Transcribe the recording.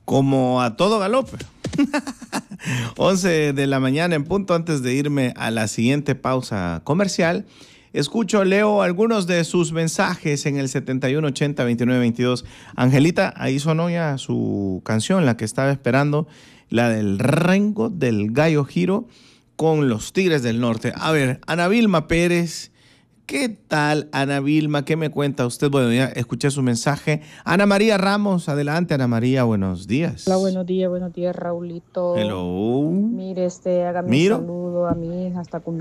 como a todo galope. 11 de la mañana en punto, antes de irme a la siguiente pausa comercial. Leo algunos de sus mensajes en el 7180-2922. Angelita, ahí sonó ya su canción, la que estaba esperando, la del Rengo del Gallo Giro con los Tigres del Norte. A ver, Ana Vilma Pérez. ¿Qué tal, Ana Vilma? ¿Qué me cuenta usted? Bueno, ya escuché su mensaje. Ana María Ramos, adelante, Ana María, buenos días. Hola, buenos días, Raulito. Hello. Mire, hágame un Miro. saludo a mi hija, hasta